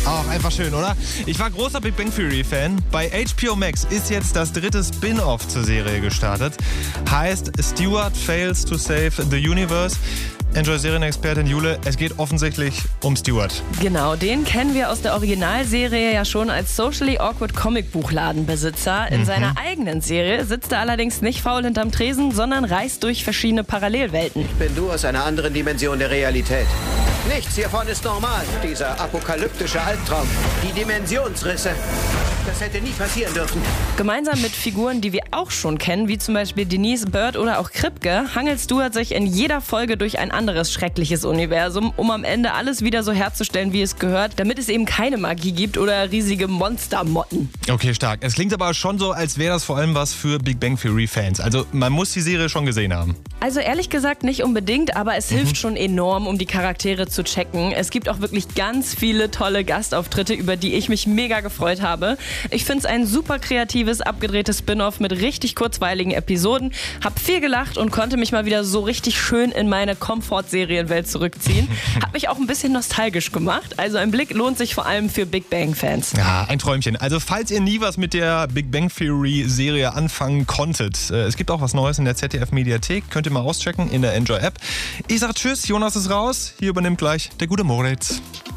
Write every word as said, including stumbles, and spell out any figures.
Auch einfach schön, oder? Ich war großer Big Bang Theory-Fan. Bei H B O Max ist jetzt das dritte Spin-off zur Serie gestartet. Heißt Stewart Fails to Save the Universe. Enjoy-Serienexpertin Jule, es geht offensichtlich um Stewart. Genau, den kennen wir aus der Originalserie ja schon als socially awkward Comicbuchladenbesitzer. In mhm. seiner eigenen Serie sitzt er allerdings nicht faul hinterm Tresen, sondern reist durch verschiedene Parallelwelten. Ich bin du aus einer anderen Dimension der Realität. Nichts hiervon ist normal. Dieser apokalyptische Albtraum, die Dimensionsrisse. Das hätte nie passieren dürfen. Gemeinsam mit Figuren, die wir auch schon kennen, wie zum Beispiel Denise, Bird oder auch Kripke, hangelt Stewart sich in jeder Folge durch ein anderes schreckliches Universum, um am Ende alles wieder so herzustellen, wie es gehört, damit es eben keine Magie gibt oder riesige Monstermotten. Okay, stark. Es klingt aber schon so, als wäre das vor allem was für Big Bang Theory-Fans. Also man muss die Serie schon gesehen haben. Also ehrlich gesagt nicht unbedingt, aber es mhm. hilft schon enorm, um die Charaktere zu checken. Es gibt auch wirklich ganz viele tolle Gastauftritte, über die ich mich mega gefreut habe. Ich finde es ein super kreatives, abgedrehtes Spin-off mit richtig kurzweiligen Episoden. Hab viel gelacht und konnte mich mal wieder so richtig schön in meine Komfort-Serienwelt zurückziehen. Hat mich auch ein bisschen nostalgisch gemacht. Also ein Blick lohnt sich vor allem für Big Bang-Fans. Ja, ein Träumchen. Also falls ihr nie was mit der Big Bang Theory-Serie anfangen konntet, es gibt auch was Neues in der Z D F-Mediathek. Könnt ihr mal auschecken in der Enjoy-App. Ich sag Tschüss, Jonas ist raus. Hier übernimmt gleich der gute Moritz.